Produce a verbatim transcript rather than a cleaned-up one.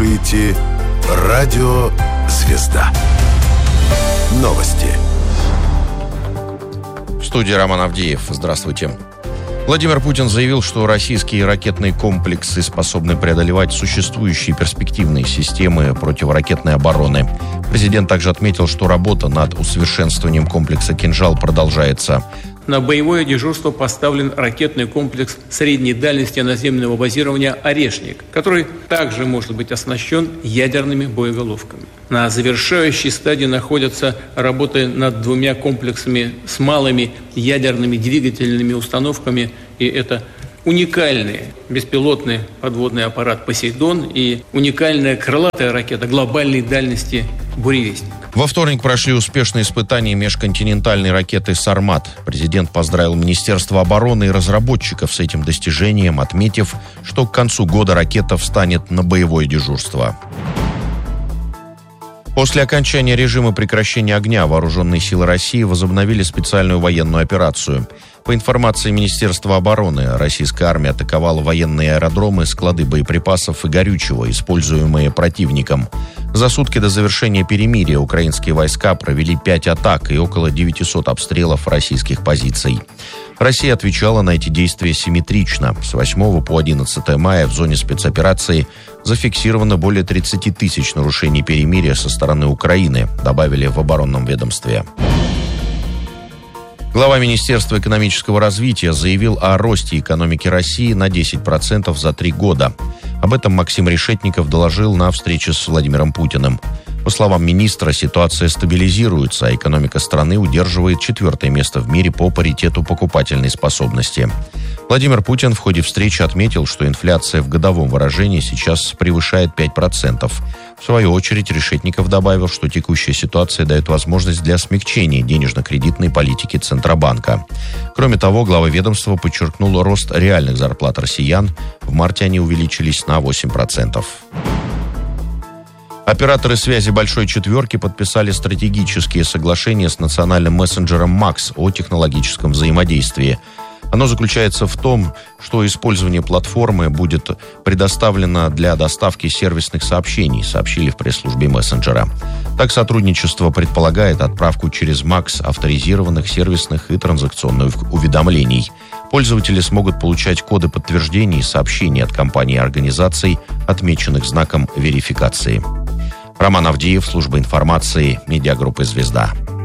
слушаете радио «Звезда». Новости. В студии Роман Авдеев. Здравствуйте. Владимир Путин заявил, что российские ракетные комплексы способны преодолевать существующие перспективные системы противоракетной обороны. Президент также отметил, что работа над усовершенствованием комплекса «Кинжал» продолжается. На боевое дежурство поставлен ракетный комплекс средней дальности наземного базирования «Орешник», который также может быть оснащен ядерными боеголовками. На завершающей стадии находятся работы над двумя комплексами с малыми ядерными двигательными установками, и это уникальный беспилотный подводный аппарат «Посейдон» и уникальная крылатая ракета глобальной дальности «Буревестник». Во вторник прошли успешные испытания межконтинентальной ракеты «Сармат». Президент поздравил Министерство обороны и разработчиков с этим достижением, отметив, что к концу года ракета встанет на боевое дежурство. После окончания режима прекращения огня вооруженные силы России возобновили специальную военную операцию. По информации Министерства обороны, российская армия атаковала военные аэродромы, склады боеприпасов и горючего, используемые противником. За сутки до завершения перемирия украинские войска провели пять атак и около девятисот обстрелов российских позиций. Россия отвечала на эти действия симметрично. С восьмого по одиннадцатое мая в зоне спецоперации зафиксировано более тридцати тысяч нарушений перемирия со стороны Украины, добавили в оборонном ведомстве. Глава Министерства экономического развития заявил о росте экономики России на десять процентов за три года. Об этом Максим Решетников доложил на встрече с Владимиром Путиным. По словам министра, ситуация стабилизируется, а экономика страны удерживает четвертое место в мире по паритету покупательной способности. Владимир Путин в ходе встречи отметил, что инфляция в годовом выражении сейчас превышает пять процентов. В свою очередь Решетников добавил, что текущая ситуация дает возможность для смягчения денежно-кредитной политики Центробанка. Кроме того, глава ведомства подчеркнул рост реальных зарплат россиян. В марте они увеличились на восемь процентов. Операторы связи «Большой четверки» подписали стратегические соглашения с национальным мессенджером «Макс» о технологическом взаимодействии. Оно заключается в том, что использование платформы будет предоставлено для доставки сервисных сообщений, сообщили в пресс-службе мессенджера. Так, сотрудничество предполагает отправку через Макс авторизированных сервисных и транзакционных уведомлений. Пользователи смогут получать коды подтверждений и сообщений от компаний и организаций, отмеченных знаком верификации. Роман Авдеев, служба информации, медиагруппы «Звезда».